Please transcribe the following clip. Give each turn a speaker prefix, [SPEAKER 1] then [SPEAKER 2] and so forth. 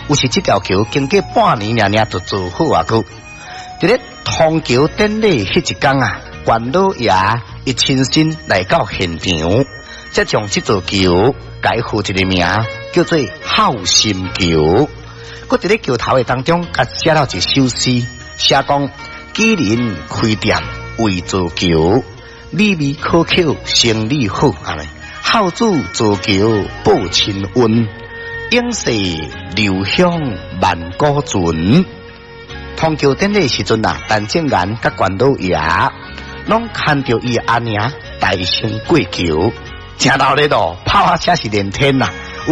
[SPEAKER 1] 有时这条桥经过半年就做好啊个。伫咧通桥典礼迄一天啊，关老爷伊亲身来到现场，才将这座桥改付一个名，叫做孝心桥。佮伫咧桥头的当中，甲写了一首诗，写讲：既然开店为做桥，美味可口生意好安尼。孝子做桥报亲恩，永世留香万古存。通桥典礼时阵啊，陈正元甲关老爷拢看到伊阿娘大声过桥，正闹热闹，跑车是连天呐。